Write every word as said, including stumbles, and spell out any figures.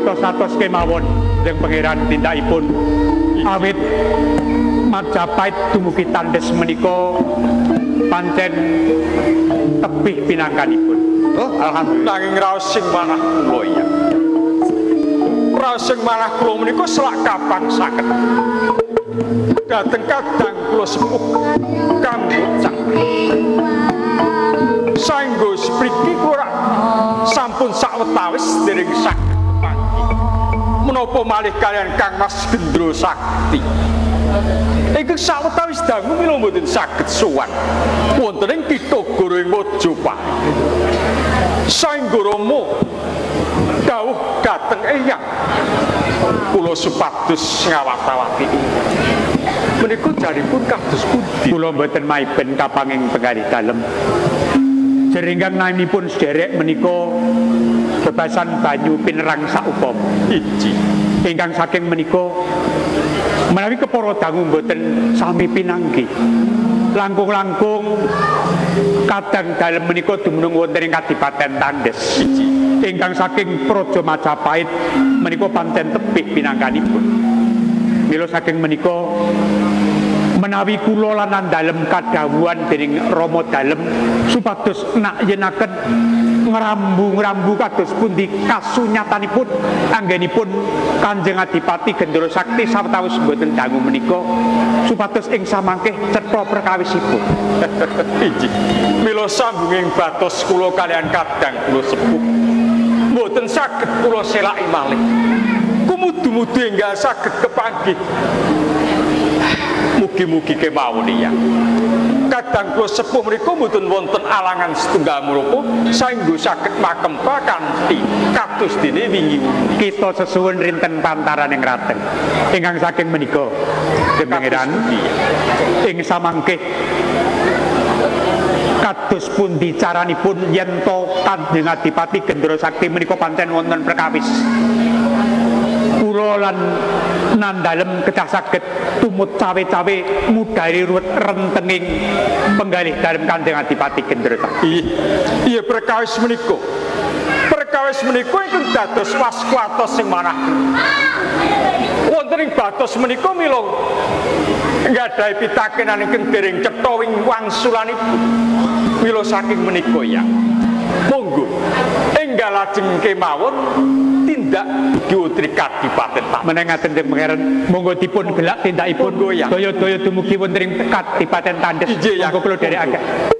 atos-atos kemawon yang pangeran tindakipun awit Majapahit dumugi tandes menika pancen tebih pinangkanipun. Oh, alhamdulillah. Nanging raos sing manah kula ya. Raos sing manah kula menika selak kapan saged dhateng kadang kula sepuh kanggo cangkri. Saengga spriki kula sampun sawetawis dereng saged kepanggih. Menapa malih kalian Kang Mas Gendro Sakti. Ingkang sawetawis dangu mila mboten saged sowan wonten ing Kitagara ing Majapahit. Saengga Rama dawuh dhateng eyang kula supados ngawat-awati. Menika jaripun kados pundi? Kula mboten maiben kapanging penggalih dalem. Jeringgang naminipun sederek menika bebasan banyu pinerang saupama. Iji Ingkang saking menika menawi kepara dangu mboten sami pinanggih. Langkung-langkung kadang dalem menika dumunung wonten ing Kadipaten Tandes. Ingkang saking Praja Majapahit menika pancen tebih pinangkanipun. Mila saking menika menawi kula lan dalem kadhawuhan dening Rama dalem supados nak yenaken ngrambu-ngrambu kados pundi kasunyatanipun anggenipun Kanjeng Adipati Gendro Sakti sawetawis boten dangu menika supados ing samangke cetha perkawisipun. Iji mila sambunging batos kula kalian kadang kula sepuh boten saged kula selaki malih. Kumudu-mudu enggal saged kepanggih. Mugi-mugi kemawon ya. Kadang kula sepuh mriku mboten wonten alangan setunggal menapa saengga saged makempa kanthi kados dene wingi Kita sesuwun rinten pantaraning raten. Ingkang saking menika Pangeran ing samangke kados pundi caranipun yen to Kanjeng Adipati Gendro Sakti menika pancen wonten perkawis. Kula lan nandalem kedah saged tumut cawe-cawe mudhari ruwet rentenging penggalih dalem Kanjeng Adipati Gendro Sakti. Iya perkawis menika. Perkawis menika ingkang dados waskuatos sing manah. Wonten ing batos menika mila nggadahi pitakenan ingkang dereng cetha wing wangsulanipun. Mila saking menika ya. Monggo enggal lajeng kemawon tindak diutri Kadipaten Tandes. Menengaken Dening Pangeran monggo dipun gelak tindakipun goyang daya-daya dumugi wonten ing Kadipaten Tandes. Monggo kula dherekaken.